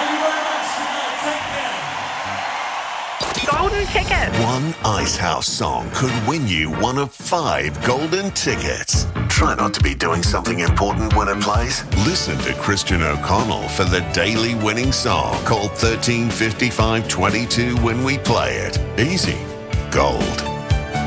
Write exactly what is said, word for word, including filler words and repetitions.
you very much tonight. Take care. Golden ticket. One Icehouse song could win you one of five golden tickets. Try not to be doing something important when it plays. Listen to Christian O'Connell for the daily winning song. Call thirteen fifty-five twenty-two when we play it. Easy. Gold.